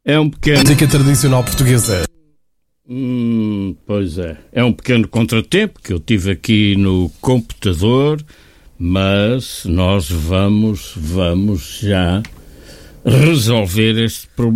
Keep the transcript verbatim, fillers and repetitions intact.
É um pequeno... música tradicional portuguesa. Hum, pois é. É um pequeno contratempo que eu tive aqui no computador, mas nós vamos, vamos já resolver este problema.